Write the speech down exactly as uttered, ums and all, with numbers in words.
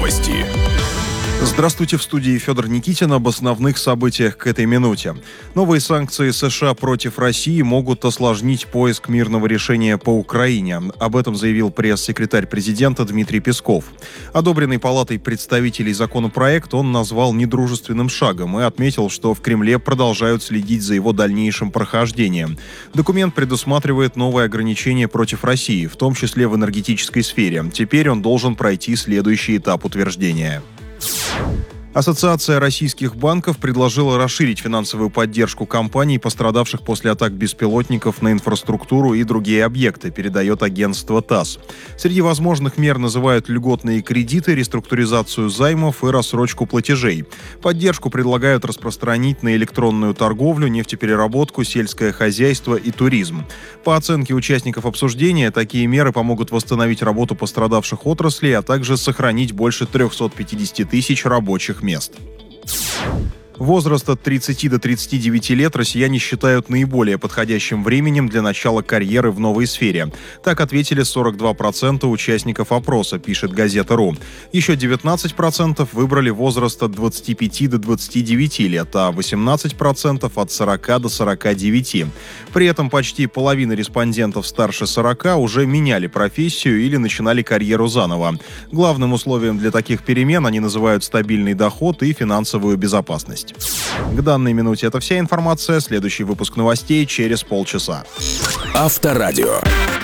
Новости. Здравствуйте, в студии Федор Никитин. Об основных событиях к этой минуте. Новые санкции США против России могут осложнить поиск мирного решения по Украине. Об этом заявил пресс-секретарь президента Дмитрий Песков. Одобренный Палатой представителей законопроект он назвал недружественным шагом и отметил, что в Кремле продолжают следить за его дальнейшим прохождением. Документ предусматривает новые ограничения против России, в том числе в энергетической сфере. Теперь он должен пройти следующий этап утверждения. Ассоциация российских банков предложила расширить финансовую поддержку компаний, пострадавших после атак беспилотников на инфраструктуру и другие объекты, передает агентство ТАСС. Среди возможных мер называют льготные кредиты, реструктуризацию займов и рассрочку платежей. Поддержку предлагают распространить на электронную торговлю, нефтепереработку, сельское хозяйство и туризм. По оценке участников обсуждения, такие меры помогут восстановить работу пострадавших отраслей, а также сохранить больше триста пятьдесят тысяч рабочих мест. Возраст от тридцати до тридцати девяти лет россияне считают наиболее подходящим временем для начала карьеры в новой сфере. Так ответили сорок два процента участников опроса, пишет газета РУ. Еще девятнадцать процентов выбрали возраст от двадцати пяти до двадцати девяти лет, а восемнадцать процентов от сорока до сорока девяти. При этом почти половина респондентов старше сорока уже меняли профессию или начинали карьеру заново. Главным условием для таких перемен они называют стабильный доход и финансовую безопасность. К данной минуте это вся информация. Следующий выпуск новостей через полчаса. Авторадио.